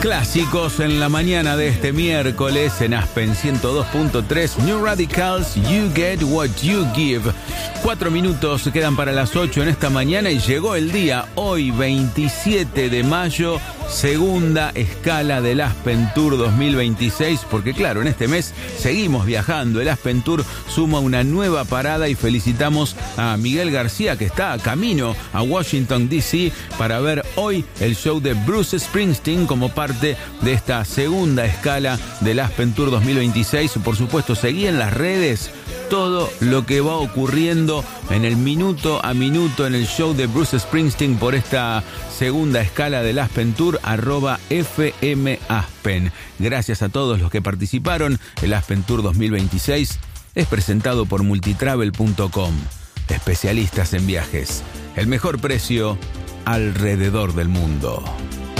Clásicos en la mañana de este miércoles en Aspen 102.3. New Radicals, You Get What You Give. 4 minutos quedan para las 8 en esta mañana y llegó el día. Hoy, 27 de mayo, segunda escala del Aspen Tour 2026. Porque claro, en este mes seguimos viajando. El Aspen Tour suma una nueva parada y felicitamos a Miguel García, que está a camino a Washington, D.C. para ver hoy el show de Bruce Springsteen como parte de esta segunda escala del Aspen Tour 2026. Por supuesto, seguí en las redes todo lo que va ocurriendo en el minuto a minuto en el show de Bruce Springsteen por esta segunda escala del Aspen Tour, @FMAspen. Gracias a todos los que participaron. El Aspen Tour 2026 es presentado por multitravel.com. Especialistas en viajes. El mejor precio alrededor del mundo.